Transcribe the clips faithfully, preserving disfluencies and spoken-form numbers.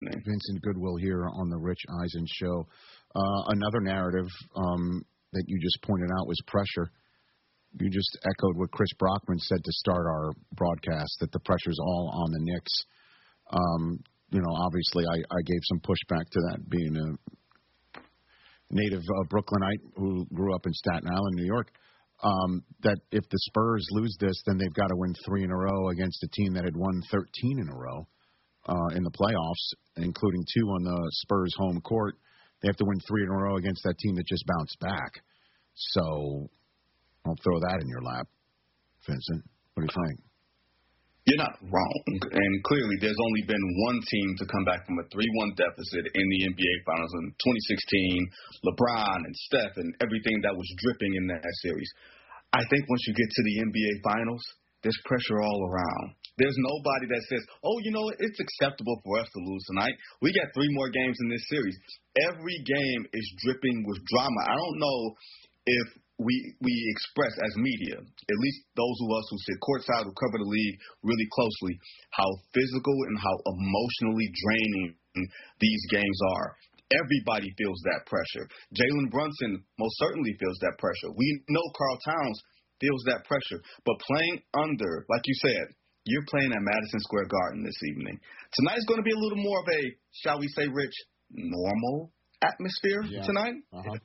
evening. Vincent Goodwill here on the Rich Eisen Show. Uh, another narrative um, that you just pointed out was pressure. You just echoed what Chris Brockman said to start our broadcast, that the pressure's all on the Knicks. Um, you know, obviously I, I gave some pushback to that, being a native uh, Brooklynite who grew up in Staten Island, New York, um, that if the Spurs lose this, then they've got to win three in a row against a team that had won thirteen in a row uh, in the playoffs, including two on the Spurs home court. They have to win three in a row against that team that just bounced back. So I'll throw that in your lap, Vincent. What do you think? You're not wrong. And clearly there's only been one team to come back from a three one deficit in the N B A Finals in twenty sixteen, LeBron and Steph and everything that was dripping in that series. I think once you get to the N B A Finals, there's pressure all around. There's nobody that says, oh, you know, it's acceptable for us to lose tonight. We got three more games in this series. Every game is dripping with drama. I don't know if we we express as media, at least those of us who sit courtside, who cover the league really closely, how physical and how emotionally draining these games are. Everybody feels that pressure. Jalen Brunson most certainly feels that pressure. We know Karl Towns feels that pressure. But playing under, like you said, you're playing at Madison Square Garden this evening. Tonight's going to be a little more of a, shall we say, Rich, normal atmosphere yeah. tonight. Uh-huh.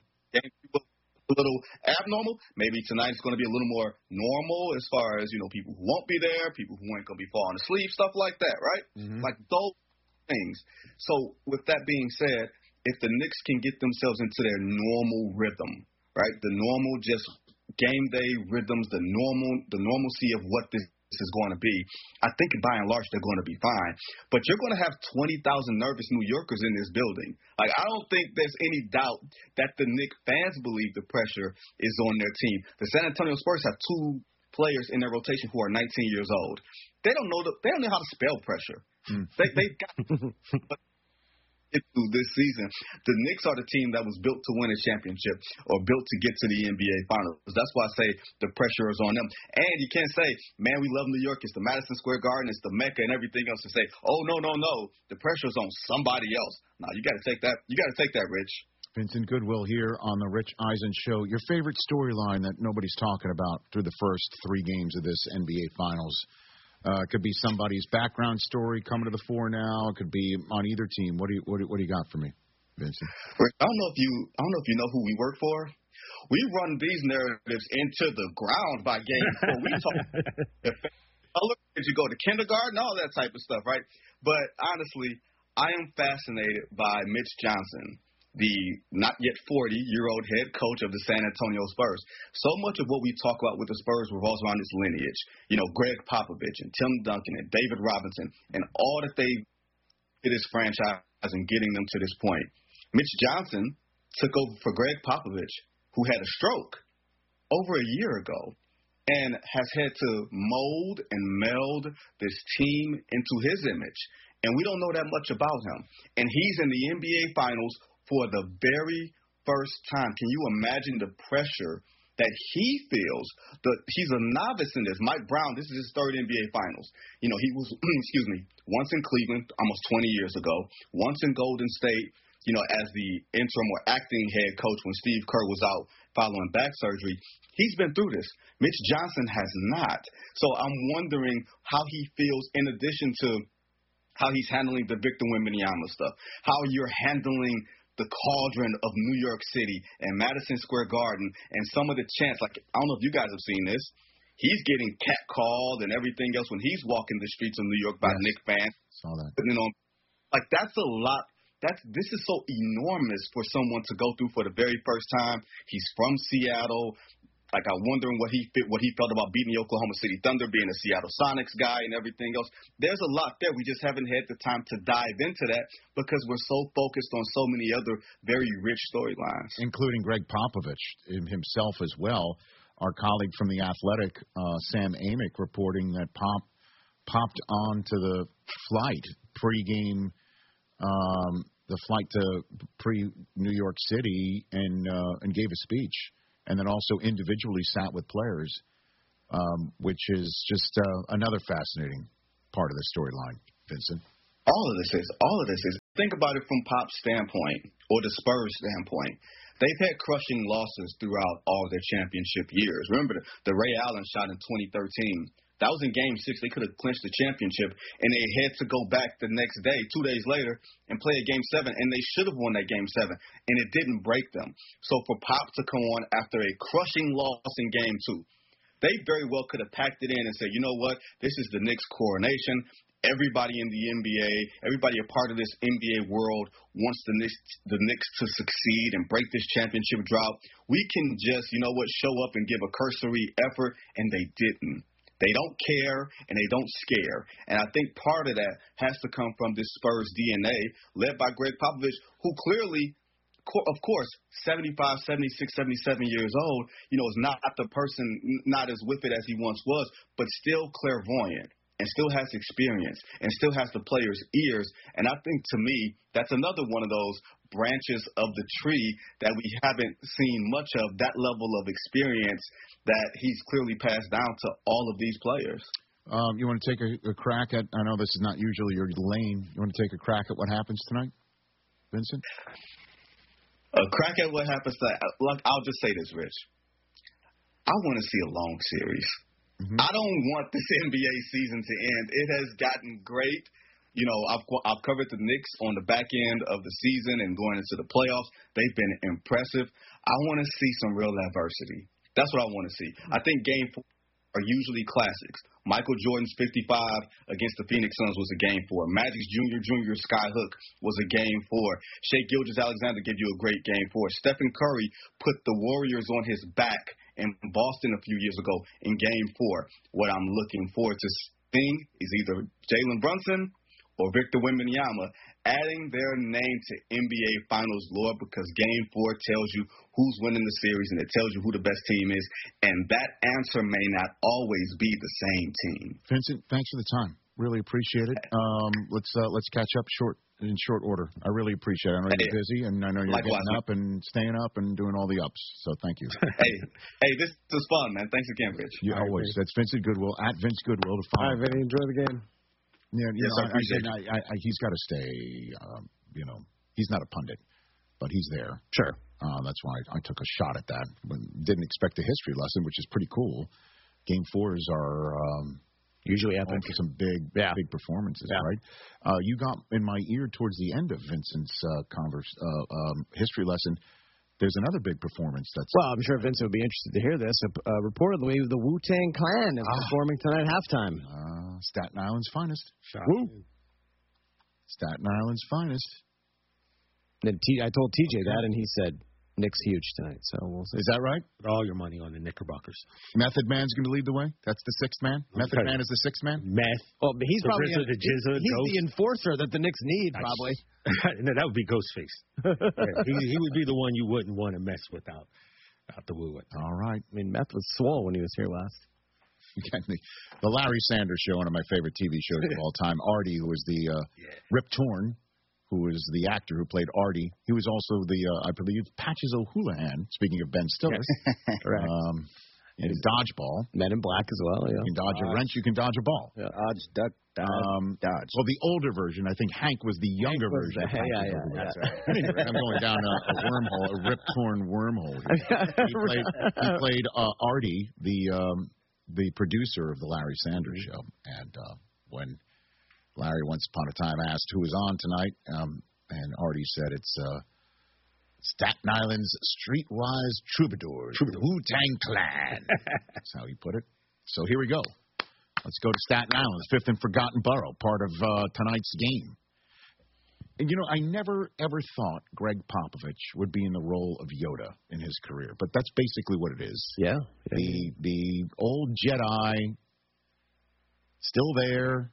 A little abnormal. Maybe tonight's going to be a little more normal as far as, you know, people who won't be there, people who ain't going to be falling asleep, stuff like that, right? Mm-hmm. Like those things. So with that being said, if the Knicks can get themselves into their normal rhythm, right, the normal just game day rhythms, the normal, the normalcy of what this is going to be, I think by and large they're going to be fine. But you're going to have twenty thousand nervous New Yorkers in this building. Like, I don't think there's any doubt that the Knicks fans believe the pressure is on their team. The San Antonio Spurs have two players in their rotation who are nineteen years old. They don't know the, they don't know how to spell pressure. Mm. They they've got through this season. The Knicks are the team that was built to win a championship or built to get to the N B A Finals. That's why I say the pressure is on them. And you can't say, man, we love New York. It's the Madison Square Garden. It's the Mecca and everything else, to say, oh, no, no, no. The pressure is on somebody else. No, you got to take that. You got to take that, Rich. Vincent Goodwill here on the Rich Eisen Show. Your favorite storyline that nobody's talking about through the first three games of this N B A Finals? Uh, it could be somebody's background story coming to the fore now. It could be on either team. What do you what do, what do you got for me, Vincent? I don't know if you I don't know if you know who we work for. We run these narratives into the ground by game four. We talk. Did you go to kindergarten? All that type of stuff, right? But honestly, I am fascinated by Mitch Johnson, the not yet forty-year-old head coach of the San Antonio Spurs. So much of what we talk about with the Spurs revolves around this lineage. You know, Greg Popovich and Tim Duncan and David Robinson and all that they did this franchise and getting them to this point. Mitch Johnson took over for Greg Popovich, who had a stroke over a year ago, and has had to mold and meld this team into his image. And we don't know that much about him. And he's in the N B A Finals for the very first time. Can you imagine the pressure that he feels? The, he's a novice in this. Mike Brown, this is his third N B A Finals. You know, he was, excuse me, once in Cleveland almost twenty years ago, once in Golden State, you know, as the interim or acting head coach when Steve Kerr was out following back surgery. He's been through this. Mitch Johnson has not. So I'm wondering how he feels, in addition to how he's handling the Victor Wembanyama stuff, how you're handling the cauldron of New York City and Madison Square Garden and some of the chants. Like, I don't know if you guys have seen this. He's getting catcalled and everything else when he's walking the streets of New York by yes. Knicks fans. Saw that. You know, like, that's a lot. That's this is so enormous for someone to go through for the very first time. He's from Seattle. Like, I'm wondering what he what he felt about beating the Oklahoma City Thunder, being a Seattle Sonics guy and everything else. There's a lot there. We just haven't had the time to dive into that because we're so focused on so many other very rich storylines. Including Greg Popovich himself as well. Our colleague from The Athletic, uh, Sam Amick, reporting that Pop popped onto the flight pregame, um, the flight to pre-New York City and uh, and gave a speech. And then also individually sat with players, um, which is just uh, another fascinating part of the storyline, Vincent. all of this is, all of this is. Think about it from Pop's standpoint or the Spurs standpoint. They've had crushing losses throughout all their championship years. Remember the, the Ray Allen shot in twenty thirteen. That was in game six. They could have clinched the championship, and they had to go back the next day, two days later, and play a game seven, and they should have won that game seven, and it didn't break them. So for Pop to come on after a crushing loss in game two, they very well could have packed it in and said, you know what, this is the Knicks' coronation. Everybody in the N B A, everybody a part of this N B A world wants the Knicks, the Knicks to succeed and break this championship drought. We can just, you know what, show up and give a cursory effort, and they didn't. They don't care, and they don't scare. And I think part of that has to come from this Spurs D N A led by Greg Popovich, who clearly, of course, seventy-five, seventy-six, seventy-seven years old, you know, is not the person, not as with it as he once was, but still clairvoyant. And still has experience and still has the players' ears. And I think, to me, that's another one of those branches of the tree that we haven't seen much of, that level of experience that he's clearly passed down to all of these players. Um, you want to take a, a crack at, I know this is not usually your lane, you want to take a crack at what happens tonight, Vincent? A crack at what happens tonight. Look, I'll just say this, Rich. I want to see a long series. Mm-hmm. I don't want this N B A season to end. It has gotten great. You know, I've, I've covered the Knicks on the back end of the season and going into the playoffs. They've been impressive. I want to see some real adversity. That's what I want to see. I think game four are usually classics. Michael Jordan's fifty-five against the Phoenix Suns was a game four. Magic's Junior Junior Skyhook was a game four. Shai Gilgeous-Alexander gave you a great game four. Stephen Curry put the Warriors on his back in Boston a few years ago in game four. What I'm looking forward to seeing is either Jalen Brunson or Victor Wembanyama adding their name to N B A Finals lore, because game four tells you who's winning the series and it tells you who the best team is, and that answer may not always be the same team. Vincent, thanks for the time. Really appreciate it. Um, let's uh, let's catch up short in short order. I really appreciate it. I know you're busy, and I know you're Likewise. getting up and staying up and doing all the ups. So thank you. hey, hey, this was fun, man. Thanks again, Rich. You all always. Right, That's Vincent Goodwill at Vince Goodwill to follow. All right, Vinny, enjoy the game. Yeah, you yes, know, I appreciate I, I, I, he's got to stay. Um, you know, he's not a pundit, but he's there. Sure. Uh, that's why I, I took a shot at that. When, didn't expect a history lesson, which is pretty cool. Game fours are um, usually epic. For some big, yeah. big performances, yeah. right? Uh, you got in my ear towards the end of Vincent's uh, converse uh, um, history lesson. There's another big performance that's. Well, I'm sure Vincent would be interested to hear this. Uh, reportedly, the Wu-Tang Clan is ah. performing tonight at halftime. Uh, Staten Island's finest. Woo. Staten Island's finest. Then T- I told T J that, and he said, Nick's huge tonight. So we'll see. Is that right? Put all your money on the Knickerbockers. Method Man's going to lead the way? That's the sixth man? Method okay. Man is the sixth man? Meth. Well, but he's the probably Rizzo, a, the Jizza, he's Ghost. the enforcer that the Knicks need, nice. probably. No, that would be Ghostface. yeah, he, he would be the one you wouldn't want to mess with out, out the woo. All right. I mean, Meth was swole when he was here last. the, the Larry Sanders Show, one of my favorite T V shows of all time. Artie, who was the uh, yeah. Rip Torn, who was the actor who played Artie. He was also the, uh, I believe, Patches O'Houlihan, speaking of Ben Stiller. Yes. Correct. Um, in Dodgeball. Men in Black as well, yeah. You can dodge a wrench, you can dodge a ball. Yeah. Dodge, duck, dodge, um, dodge. Well, the older version, I think Hank was the younger Hank was version. The, of yeah, yeah, yeah. That's right. Anyway, I'm going down a, a wormhole, a rip-torn wormhole here. He played, he played uh, Artie, the um, the producer of the Larry Sanders Show. And uh, when Larry once upon a time asked who was on tonight, um, and Artie said it's uh, Staten Island's streetwise troubadours, the Wu-Tang Clan. That's how he put it. So here we go. Let's go to Staten Island, the fifth and forgotten borough, part of uh, tonight's game. And, you know, I never, ever thought Greg Popovich would be in the role of Yoda in his career, but that's basically what it is. Yeah. yeah. The, the old Jedi still there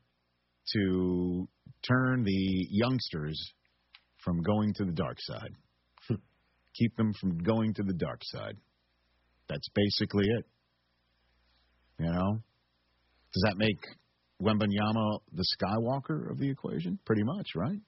to turn the youngsters from going to the dark side. Keep them from going to the dark side. That's basically it. You know? Does that make Wembanyama the Skywalker of the equation? Pretty much, right?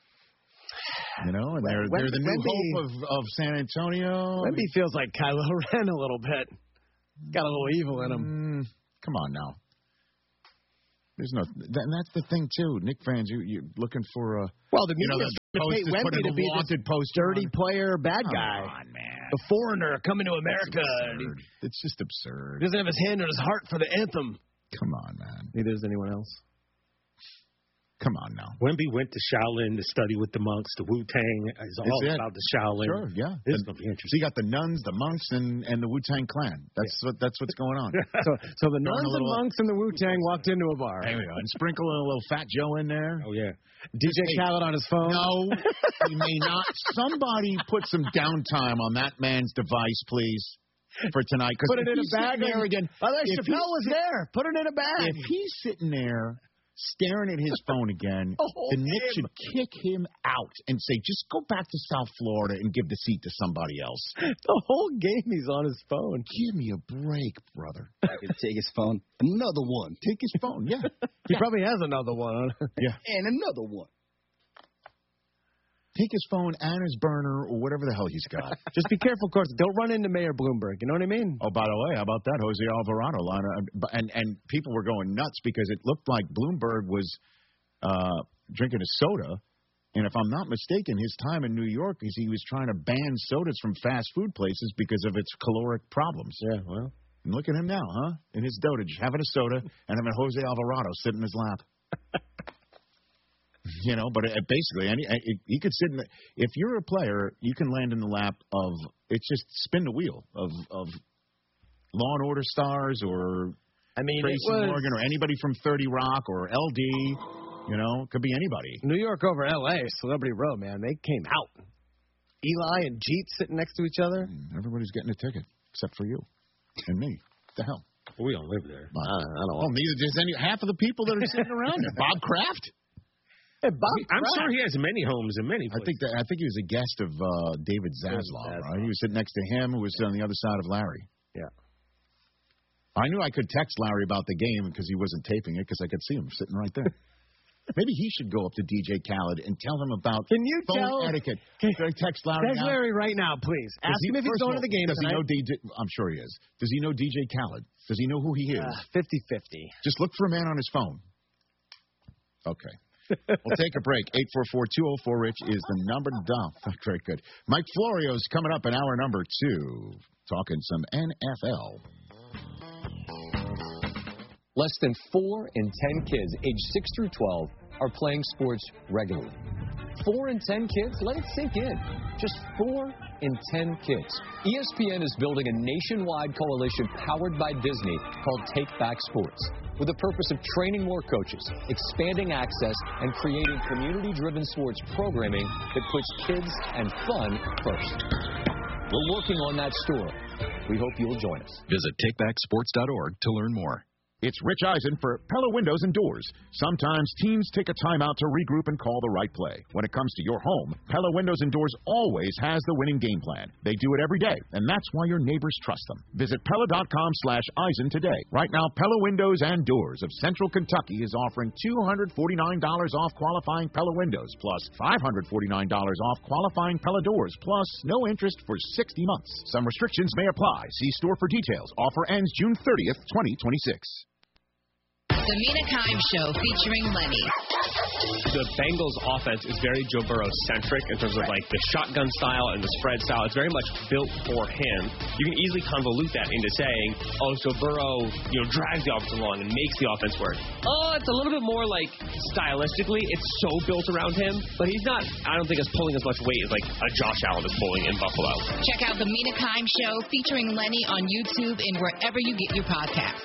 You know, and they're, they're the new Wemby, hope of, of San Antonio. Wemby feels like Kylo Ren a little bit. Got a little evil in him. Mm, come on now. There's no, that, and that's the thing too. Knick fans, you you're looking for a. Well, the you know, media the to post is Wemby putting to a be wanted this poster dirty on it. player, bad Come guy, on, man. the foreigner coming to America. Absurd. It's just absurd. He doesn't have his hand on his heart for the anthem. Come on, man. Neither does anyone else. Come on now. Wemby went to Shaolin to study with the monks. The Wu-Tang is all it. about the Shaolin. Sure, yeah. This is The- going to be So interesting. you got the nuns, the monks, and, and the Wu-Tang Clan. That's what that's what's going on. So, so the Throwing a nuns and little- monks and the Wu-Tang walked into a bar. There we go. And sprinkle a little Fat Joe in there. Oh, yeah. D J Hey, Khaled on his phone. No, you may not. Somebody put some downtime on that man's device, please, for tonight. 'Cause Put it if in a he's bag. sitting there again. Oh, there, if Chappelle was he's- there. Put it in a bag. If he's sitting there staring at his phone again, Oh, the Knicks him. should kick him out and say, just go back to South Florida and give the seat to somebody else. The whole game he's on his phone. Give me a break, brother. Take his phone. Another one. Take his phone. Yeah. He probably has another one. Yeah. And another one. Take his phone and his burner or whatever the hell he's got. Just be careful, of course. Don't run into Mayor Bloomberg. You know what I mean? Oh, by the way, how about that Jose Alvarado line? And and people were going nuts because it looked like Bloomberg was uh, drinking a soda. And if I'm not mistaken, his time in New York is he was trying to ban sodas from fast food places because of its caloric problems. Yeah, well. And look at him now, huh? In his dotage, having a soda and having Jose Alvarado sit in his lap. You know, but it, basically, any it, he could sit in the, if you're a player, you can land in the lap of, it's just spin the wheel of, of Law and Order stars or I mean, Tracy it was Morgan or anybody from thirty Rock or L D, you know, could be anybody. New York over L A, Celebrity Row, man. They came out. Eli and Jeet sitting next to each other. Everybody's getting a ticket except for you and me. What the hell? We don't live there. I don't, I don't Well, neither does any half of the people that are sitting around there. Bob Kraft? Hey, Bob I'm Kraft. sure he has many homes in many I places. think that I think he was a guest of uh, David Zaslav, right? He was sitting next to him, who was on the other side of Larry. Yeah. I knew I could text Larry about the game because he wasn't taping it because I could see him sitting right there. Maybe he should go up to D J Khaled and tell him about Can you phone tell? etiquette. Can I text Larry Text now? Larry right now, please. Does Ask he- him if he's first of going all, to the game Does he tonight. know D J? I'm sure he is. Does he know D J Khaled? Does he know who he is? Uh, fifty-fifty. Just look for a man on his phone. Okay. We'll take a break. eight four four, two oh four, RICH is the number to dial. Oh, very good. Mike Florio's coming up in hour number two, talking some N F L. Less than four in ten kids aged six through twelve are playing sports regularly. Four in ten kids? Let it sink in. Just four in ten kids. E S P N is building a nationwide coalition powered by Disney called Take Back Sports, with the purpose of training more coaches, expanding access, and creating community-driven sports programming that puts kids and fun first. We're working on that story. We hope you'll join us. Visit take back sports dot org to learn more. It's Rich Eisen for Pella Windows and Doors. Sometimes teams take a timeout to regroup and call the right play. When it comes to your home, Pella Windows and Doors always has the winning game plan. They do it every day, and that's why your neighbors trust them. Visit Pella.com slash Eisen today. Right now, Pella Windows and Doors of Central Kentucky is offering two hundred forty-nine dollars off qualifying Pella Windows, plus five hundred forty-nine dollars off qualifying Pella Doors, plus no interest for sixty months. Some restrictions may apply. See store for details. Offer ends June thirtieth, twenty twenty-six. The Mina Kimes Show featuring Lenny. The Bengals offense is very Joe Burrow-centric in terms of like the shotgun style and the spread style. It's very much built for him. You can easily convolute that into saying, oh, so Burrow, you know, drags the offense along and makes the offense work. Oh, it's a little bit more like stylistically, it's so built around him, but he's not, I don't think, is pulling as much weight as like a Josh Allen is pulling in Buffalo. Check out The Mina Kimes Show featuring Lenny on YouTube and wherever you get your podcasts.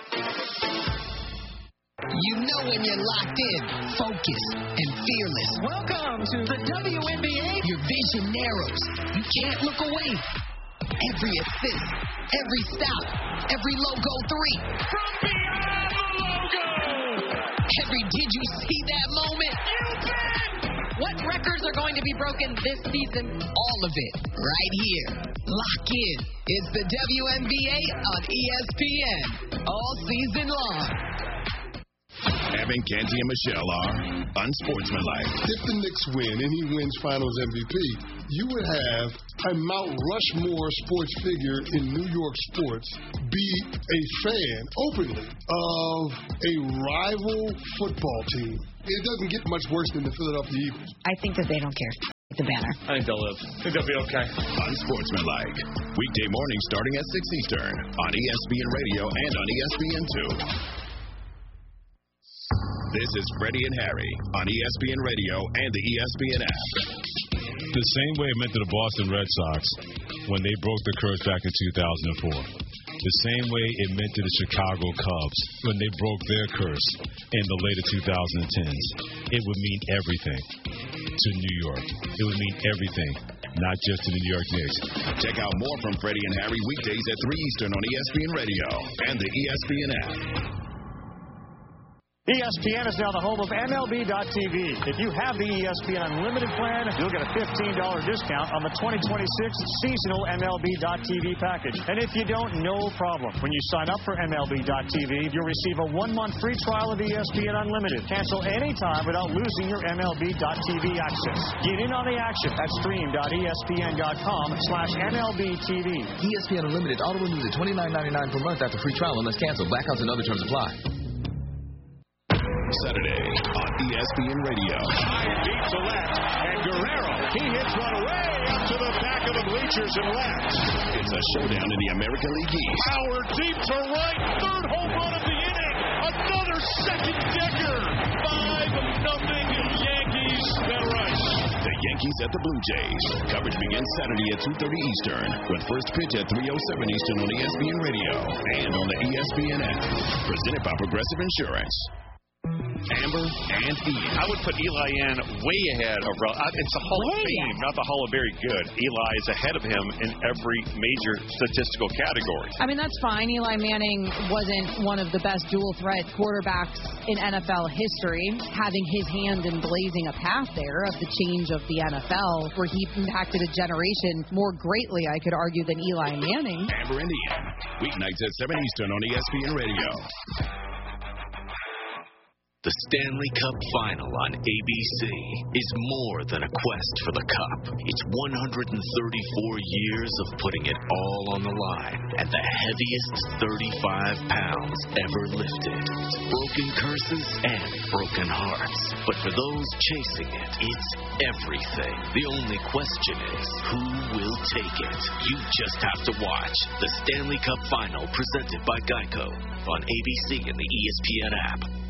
You know when you're locked in, focused, and fearless. Welcome to the W N B A. Your vision narrows. You can't look away. Every assist, every stop, every logo three. From beyond the logo. Every did you see that moment? You bet. What records are going to be broken this season? All of it, right here. Lock in. It's the W N B A on E S P N. All season long. Evan, Canty, and Michelle are unsportsmanlike. If the Knicks win and he wins Finals M V P, you would have a Mount Rushmore sports figure in New York sports be a fan openly of a rival football team. It doesn't get much worse than the Philadelphia Eagles. I think that they don't care. The banner. I think they'll live. I think they'll be okay. Unsportsmanlike. Weekday mornings starting at six Eastern on E S P N Radio and on E S P N two. This is Freddie and Harry on E S P N Radio and the E S P N app. The same way it meant to the Boston Red Sox when they broke the curse back in two thousand four. The same way it meant to the Chicago Cubs when they broke their curse in the later two thousand tens. It would mean everything to New York. It would mean everything, not just to the New York Knicks. Check out more from Freddie and Harry weekdays at three Eastern on E S P N Radio and the E S P N app. E S P N is now the home of M L B dot T V. If you have the E S P N Unlimited plan, you'll get a fifteen dollars discount on the twenty twenty-six seasonal M L B dot T V package. And if you don't, no problem. When you sign up for M L B dot T V, you'll receive a one-month free trial of E S P N Unlimited. Cancel anytime without losing your M L B dot T V access. Get in on the action at stream dot E S P N dot com slash M L B T V. E S P N Unlimited auto renews at twenty-nine ninety-nine per month after free trial unless canceled. Blackouts and other terms apply. Saturday on E S P N Radio. High deep to left, and Guerrero, he hits one way up to the back of the bleachers and left. It's a showdown in the American League East. Power deep to right, third home run of the inning, another second decker. Five nothing Yankees. That rush. The Yankees at the Blue Jays. Coverage begins Saturday at two thirty Eastern with first pitch at three oh seven Eastern on E S P N Radio and on the E S P N app. Presented by Progressive Insurance. Amber and Ian. I would put Eli in way ahead of Rel. It's a Hall of Fame, not the Hall of Very Good. Eli is ahead of him in every major statistical category. I mean, that's fine. Eli Manning wasn't one of the best dual threat quarterbacks in N F L history. Having his hand in blazing a path there of the change of the N F L, where he impacted a generation more greatly, I could argue, than Eli Manning. Amber and Ian. Weeknights at seven Eastern on E S P N Radio. The Stanley Cup Final on A B C is more than a quest for the cup. It's one hundred thirty-four years of putting it all on the line and the heaviest thirty-five pounds ever lifted. Broken curses and broken hearts. But for those chasing it, it's everything. The only question is, who will take it? You just have to watch the Stanley Cup Final presented by Geico on A B C and the E S P N app.